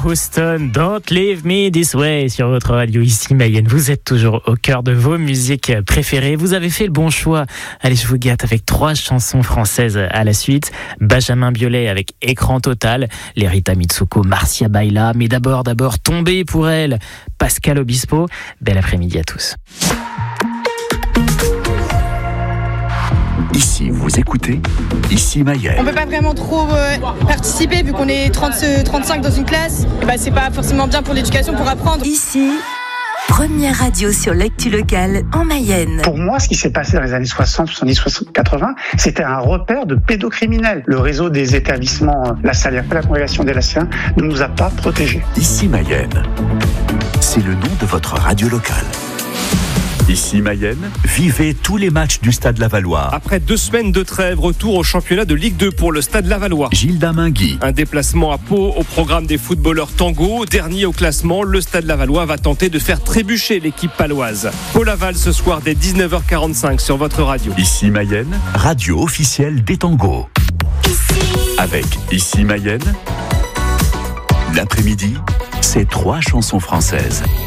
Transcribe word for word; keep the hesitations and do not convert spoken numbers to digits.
Houston, Don't Leave Me This Way sur votre radio ici Mayenne. Vous êtes toujours au cœur de vos musiques préférées. Vous avez fait le bon choix. Allez, je vous gâte avec trois chansons françaises à la suite. Benjamin Biolay avec Écran Total, les Rita Mitsuko, Marcia Baila. Mais d'abord, d'abord, Tomber pour elle, Pascal Obispo. Bel après-midi à tous. Ici, vous écoutez, ici Mayenne. On peut pas vraiment trop euh, participer vu qu'on est trente, trente-cinq dans une classe. Et bah, c'est pas forcément bien pour l'éducation, pour apprendre. Ici, première radio sur l'actu locale en Mayenne. Pour moi, ce qui s'est passé dans les années soixante, soixante-dix, soixante, quatre-vingts, c'était un repère de pédocriminels. Le réseau des établissements La Salle, la congrégation des Lassiens, ne nous a pas protégés. Ici Mayenne, c'est le nom de votre radio locale. Ici Mayenne, vivez tous les matchs du Stade Lavallois. Après deux semaines de trêve, retour au championnat de Ligue deux pour le Stade Lavallois. Gilda Mingui. Un déplacement à Pau au programme des footballeurs tango. Dernier au classement, le Stade Lavallois va tenter de faire trébucher l'équipe paloise. Pau-Laval ce soir dès dix-neuf heures quarante-cinq sur votre radio. Ici Mayenne, radio officielle des tangos. Ici. Avec Ici Mayenne, l'après-midi, c'est trois chansons françaises.